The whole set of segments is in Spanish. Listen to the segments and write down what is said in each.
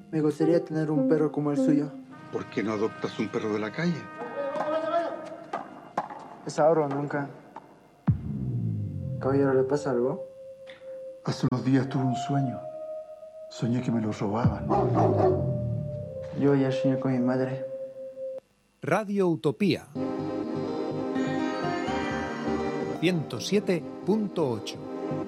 Me gustaría tener un perro como el suyo. ¿Por qué no adoptas un perro de la calle? Es ahora o nunca. Caballero, ¿le pasa algo? Hace unos días tuve un sueño. Soñé que me lo robaban. Yo ayer soñé con mi madre. Radio Utopía 107.8.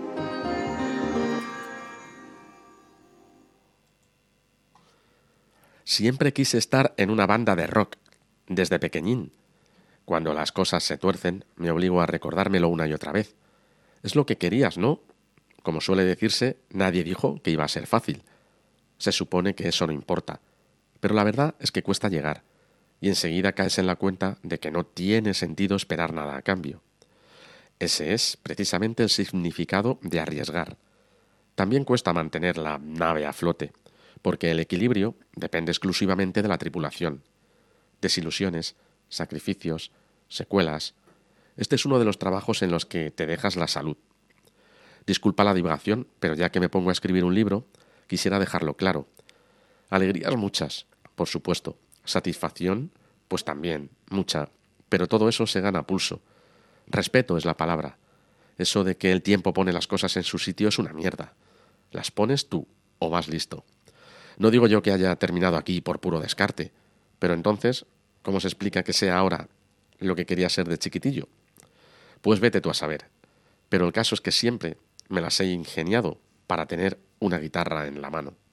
Siempre quise estar en una banda de rock, desde pequeñín. Cuando las cosas se tuercen, me obligo a recordármelo una y otra vez. Es lo que querías, ¿no? Como suele decirse, nadie dijo que iba a ser fácil. Se supone que eso no importa. Pero la verdad es que cuesta llegar, y enseguida caes en la cuenta de que no tiene sentido esperar nada a cambio. Ese es precisamente el significado de arriesgar. También cuesta mantener la nave a flote, porque el equilibrio depende exclusivamente de la tripulación. Desilusiones, sacrificios, secuelas. Este es uno de los trabajos en los que te dejas la salud. Disculpa la divagación, pero ya que me pongo a escribir un libro, quisiera dejarlo claro. Alegrías muchas, por supuesto. Satisfacción, pues también, mucha. Pero todo eso se gana a pulso. Respeto es la palabra. Eso de que el tiempo pone las cosas en su sitio es una mierda. Las pones tú, o más listo. No digo yo que haya terminado aquí por puro descarte, pero entonces, ¿cómo se explica que sea ahora lo que quería ser de chiquitillo? Pues vete tú a saber. Pero el caso es que siempre me las he ingeniado para tener una guitarra en la mano.